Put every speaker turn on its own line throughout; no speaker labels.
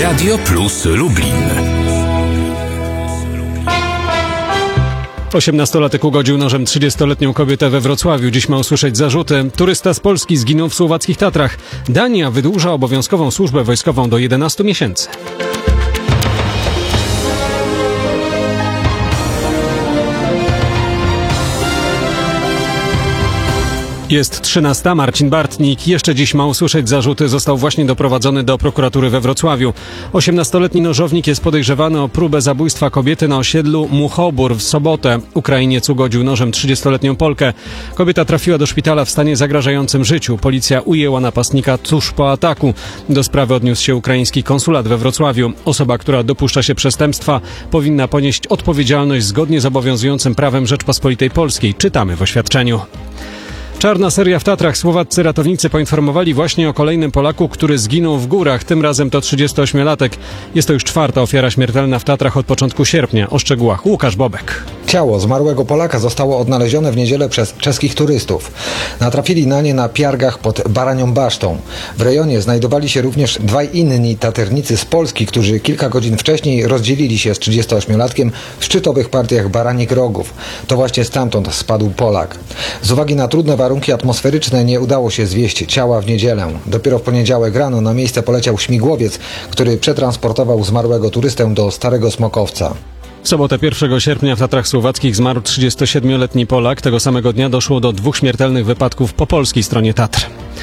Radio Plus Lublin.
18-latek ugodził nożem 30-letnią kobietę we Wrocławiu. Dziś ma usłyszeć zarzuty. Turysta z Polski zginął w słowackich Tatrach. Dania wydłuża obowiązkową służbę wojskową do 11 miesięcy. Jest 13. Marcin Bartnik. Jeszcze dziś ma usłyszeć zarzuty. Został właśnie doprowadzony do prokuratury we Wrocławiu. 18-letni nożownik jest podejrzewany o próbę zabójstwa kobiety na osiedlu Muchobór w sobotę. Ukrainiec ugodził nożem 30-letnią Polkę. Kobieta trafiła do szpitala w stanie zagrażającym życiu. Policja ujęła napastnika tuż po ataku. Do sprawy odniósł się ukraiński konsulat we Wrocławiu. Osoba, która dopuszcza się przestępstwa, powinna ponieść odpowiedzialność zgodnie z obowiązującym prawem Rzeczpospolitej Polskiej. Czytamy w oświadczeniu. Czarna seria w Tatrach. Słowaccy ratownicy poinformowali właśnie o kolejnym Polaku, który zginął w górach. Tym razem to 38-latek. Jest to już 4. ofiara śmiertelna w Tatrach od początku sierpnia. O szczegółach Łukasz Bobek.
Ciało zmarłego Polaka zostało odnalezione w niedzielę przez czeskich turystów. Natrafili na nie na piargach pod Baranią Basztą. W rejonie znajdowali się również dwaj inni taternicy z Polski, którzy kilka godzin wcześniej rozdzielili się z 38-latkiem w szczytowych partiach Baranich Rogów. To właśnie stamtąd spadł Polak. Z uwagi na trudne warunki atmosferyczne nie udało się zwieść ciała w niedzielę. Dopiero w poniedziałek rano na miejsce poleciał śmigłowiec, który przetransportował zmarłego turystę do Starego Smokowca.
W sobotę 1 sierpnia w Tatrach Słowackich zmarł 37-letni Polak. Tego samego dnia doszło do 2 śmiertelnych wypadków po polskiej stronie Tatr.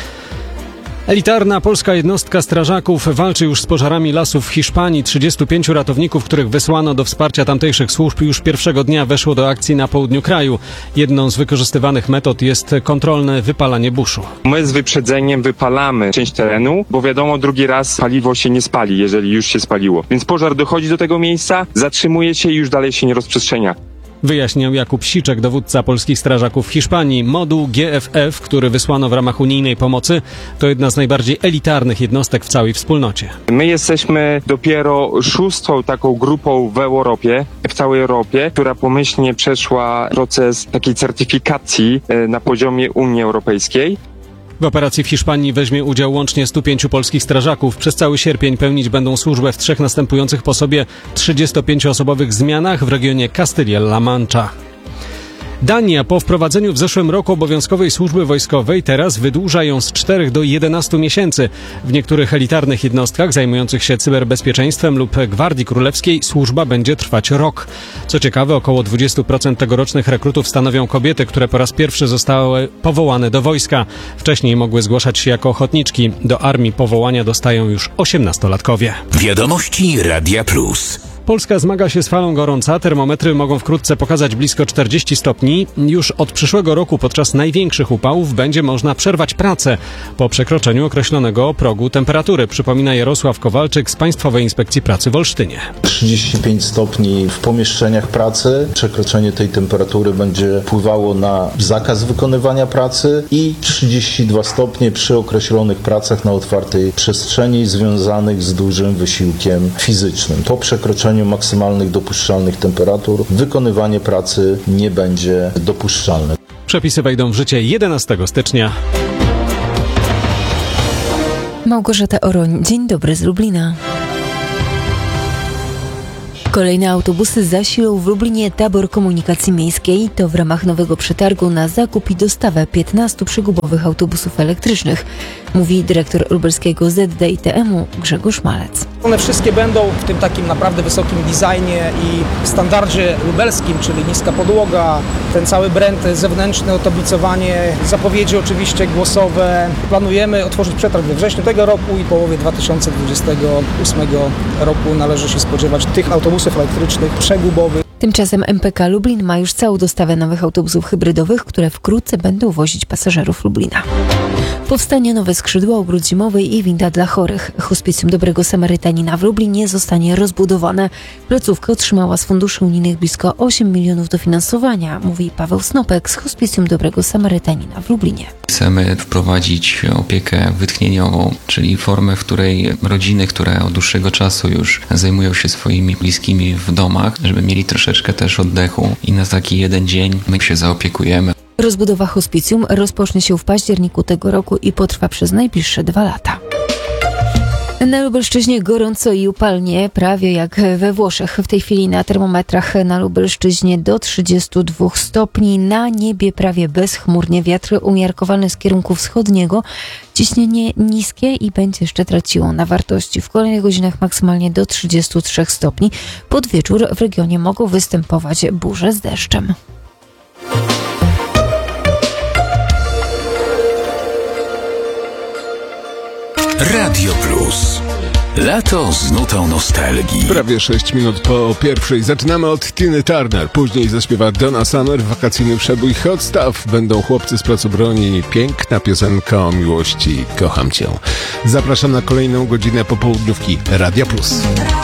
Elitarna polska jednostka strażaków walczy już z pożarami lasów w Hiszpanii. 35 ratowników, których wysłano do wsparcia tamtejszych służb, już pierwszego dnia weszło do akcji na południu kraju. Jedną z wykorzystywanych metod jest kontrolne wypalanie buszu.
My z wyprzedzeniem wypalamy część terenu, bo wiadomo, drugi raz paliwo się nie spali, jeżeli już się spaliło. Więc pożar dochodzi do tego miejsca, zatrzymuje się i już dalej się nie rozprzestrzenia.
Wyjaśniał Jakub Siczek, dowódca polskich strażaków w Hiszpanii. Moduł GFF, który wysłano w ramach unijnej pomocy, to jedna z najbardziej elitarnych jednostek w całej wspólnocie.
My jesteśmy dopiero 6. taką grupą w całej Europie, która pomyślnie przeszła proces takiej certyfikacji na poziomie Unii Europejskiej.
W operacji w Hiszpanii weźmie udział łącznie 105 polskich strażaków. Przez cały sierpień pełnić będą służbę w 3 następujących po sobie 35-osobowych zmianach w regionie Kastylia-La Mancha. Dania po wprowadzeniu w zeszłym roku obowiązkowej służby wojskowej teraz wydłuża ją z 4 do 11 miesięcy. W niektórych elitarnych jednostkach zajmujących się cyberbezpieczeństwem lub Gwardii Królewskiej służba będzie trwać rok. Co ciekawe, około 20% tegorocznych rekrutów stanowią kobiety, które po raz pierwszy zostały powołane do wojska. Wcześniej mogły zgłaszać się jako ochotniczki. Do armii powołania dostają już 18-latkowie.
Wiadomości Radia Plus.
Polska zmaga się z falą gorąca. Termometry mogą wkrótce pokazać blisko 40 stopni. Już od przyszłego roku podczas największych upałów będzie można przerwać pracę po przekroczeniu określonego progu temperatury. Przypomina Jarosław Kowalczyk z Państwowej Inspekcji Pracy w Olsztynie.
35 stopni w pomieszczeniach pracy. Przekroczenie tej temperatury będzie wpływało na zakaz wykonywania pracy i 32 stopnie przy określonych pracach na otwartej przestrzeni związanych z dużym wysiłkiem fizycznym. Po przekroczeniu maksymalnych dopuszczalnych temperatur wykonywanie pracy nie będzie dopuszczalne.
Przepisy wejdą w życie 11 stycznia.
Małgorzata Oroń, dzień dobry z Lublina. Kolejne autobusy zasilą w Lublinie tabor komunikacji miejskiej. To w ramach nowego przetargu na zakup i dostawę 15 przegubowych autobusów elektrycznych, mówi dyrektor lubelskiego ZDITM-u Grzegorz Malec.
One wszystkie będą w tym takim naprawdę wysokim designie i standardzie lubelskim, czyli niska podłoga, ten cały brand zewnętrzny, otablicowanie, zapowiedzi oczywiście głosowe. Planujemy otworzyć przetarg we wrześniu tego roku i w połowie 2028 roku należy się spodziewać tych autobusów elektrycznych przegubowych.
Tymczasem MPK Lublin ma już całą dostawę nowych autobusów hybrydowych, które wkrótce będą wozić pasażerów Lublina. Powstanie nowe skrzydło, ogród zimowy i winda dla chorych. Hospicjum Dobrego Samarytanina w Lublinie zostanie rozbudowane. Placówka otrzymała z funduszy unijnych blisko 8 milionów dofinansowania, mówi Paweł Snopek z Hospicjum Dobrego Samarytanina w Lublinie.
Chcemy wprowadzić opiekę wytchnieniową, czyli formę, w której rodziny, które od dłuższego czasu już zajmują się swoimi bliskimi w domach, żeby mieli troszeczkę też oddechu i na taki jeden dzień my się zaopiekujemy.
Rozbudowa hospicjum rozpocznie się w październiku tego roku i potrwa przez najbliższe 2 lata. Na Lubelszczyźnie gorąco i upalnie, prawie jak we Włoszech. W tej chwili na termometrach na Lubelszczyźnie do 32 stopni. Na niebie prawie bezchmurnie, wiatr umiarkowany z kierunku wschodniego. Ciśnienie niskie i będzie jeszcze traciło na wartości. W kolejnych godzinach maksymalnie do 33 stopni. Pod wieczór w regionie mogą występować burze z deszczem.
Radio Plus. Lato z nutą nostalgii.
Prawie 6 minut po pierwszej. Zaczynamy od Tiny Turner. Później zaśpiewa Donna Summer, wakacyjny przebój Hot Stuff. Będą chłopcy z placu Broni. Piękna piosenka o miłości. Kocham cię. Zapraszam na kolejną godzinę popołudniówki Radia Plus.